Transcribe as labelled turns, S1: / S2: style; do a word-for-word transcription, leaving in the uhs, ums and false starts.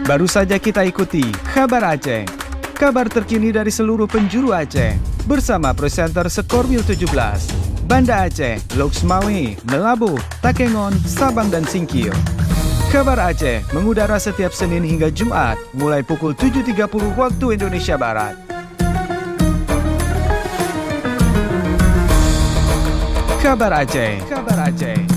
S1: Baru saja kita ikuti Kabar Aceh, kabar terkini dari seluruh penjuru Aceh, bersama presenter Skorwil tujuh belas, Banda Aceh, Loksmawe, Melabu, Takengon, Sabang, dan Singkil. Kabar Aceh mengudara setiap Senin hingga Jumat, mulai pukul tujuh tiga puluh waktu Indonesia Barat. Kabar Aceh, Kabar Aceh.